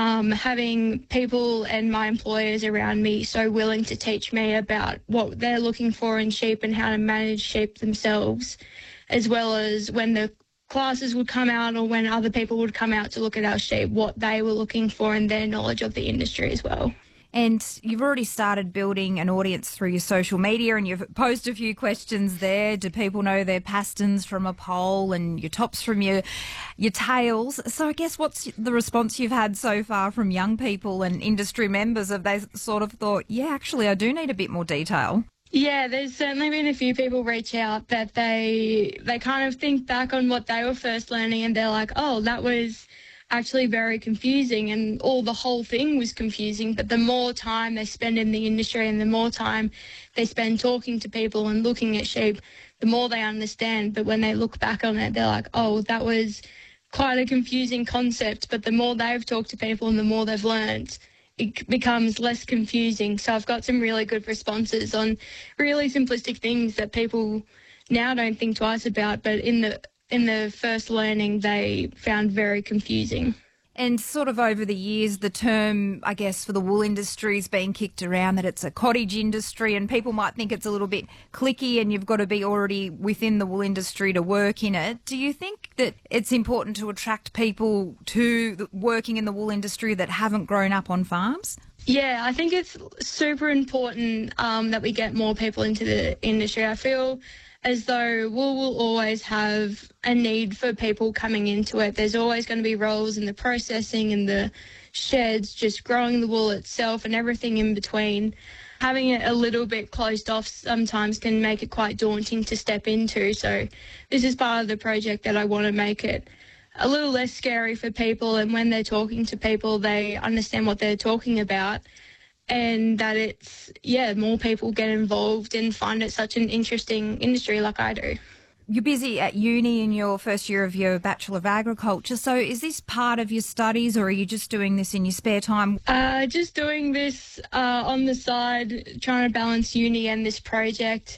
having people and my employers around me so willing to teach me about what they're looking for in sheep and how to manage sheep themselves, as well as when the classes would come out or when other people would come out to look at our sheep, what they were looking for and their knowledge of the industry as well. And you've already started building an audience through your social media, and you've posed a few questions there. Do people know their pastons from a pole and your tops from your tails? So I guess what's the response you've had so far from young people and industry members? Have they sort of thought, yeah, actually, I do need a bit more detail? Yeah, there's certainly been a few people reach out that they kind of think back on what they were first learning and they're like, oh, that was actually very confusing, and the whole thing was confusing. But the more time they spend in the industry and the more time they spend talking to people and looking at sheep, the more they understand. But when they look back on it, they're like, oh, that was quite a confusing concept. But the more they've talked to people and the more they've learned, it becomes less confusing. So I've got some really good responses on really simplistic things that people now don't think twice about, but in the first learning they found very confusing. And sort of over the years, the term, I guess, for the wool industry is being kicked around that it's a cottage industry, and people might think it's a little bit cliquey and you've got to be already within the wool industry to work in it. Do you think that it's important to attract people to working in the wool industry that haven't grown up on farms? Yeah, I think it's super important that we get more people into the industry. I feel as though wool will always have a need for people coming into it. There's always going to be roles in the processing and the sheds, just growing the wool itself and everything in between. Having it a little bit closed off sometimes can make it quite daunting to step into. So this is part of the project that I want to make it a little less scary for people, and when they're talking to people, they understand what they're talking about. And that it's, more people get involved and find it such an interesting industry like I do. You're busy at uni in your first year of your Bachelor of Agriculture. So is this part of your studies, or are you just doing this in your spare time? Just doing this on the side, trying to balance uni and this project.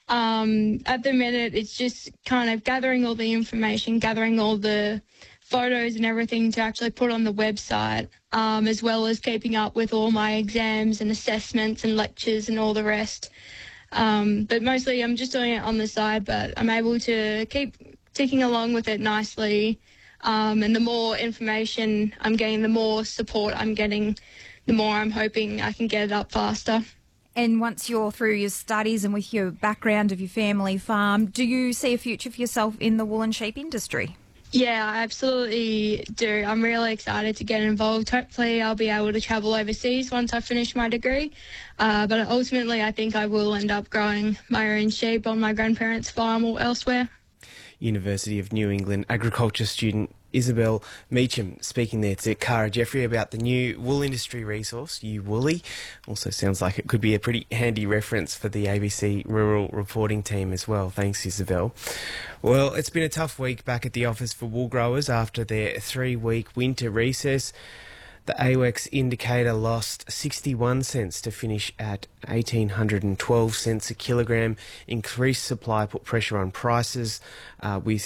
At the minute, it's just kind of gathering all the information, gathering all the photos and everything to actually put on the website, as well as keeping up with all my exams and assessments and lectures and all the rest. But mostly I'm just doing it on the side, but I'm able to keep ticking along with it nicely. And the more information I'm getting, the more support I'm getting, the more I'm hoping I can get it up faster. And once you're through your studies and with your background of your family farm, do you see a future for yourself in the wool and sheep industry? Yeah, I absolutely do. I'm really excited to get involved. Hopefully I'll be able to travel overseas once I finish my degree. But ultimately I think I will end up growing my own sheep on my grandparents' farm or elsewhere. University of New England agriculture student Isabel Meacham speaking there to Cara Jeffrey about the new wool industry resource, uWoolly. Also sounds like it could be a pretty handy reference for the ABC rural reporting team as well. Thanks, Isabel. Well, it's been a tough week back at the office for wool growers after their 3-week winter recess. The AWEX indicator lost 61 cents to finish at 1,812 cents a kilogram. Increased supply put pressure on prices, with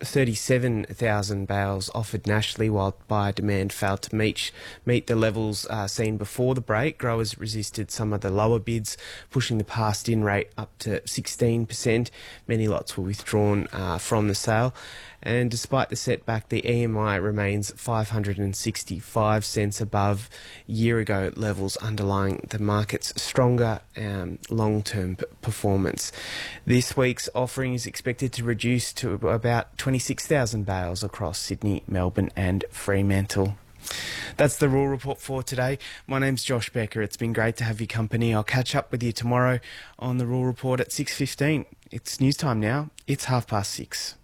37,000 bales offered nationally, while buyer demand failed to meet the levels seen before the break. Growers resisted some of the lower bids, pushing the passed-in rate up to 16%. Many lots were withdrawn from the sale. And despite the setback, the EMI remains 565 cents above year-ago levels, underlying the market's stronger long-term performance. This week's offering is expected to reduce to about 26,000 bales across Sydney, Melbourne and Fremantle. That's the Rural Report for today. My name's Josh Becker. It's been great to have your company. I'll catch up with you tomorrow on the Rural Report at 6:15. It's news time now. It's 6:30.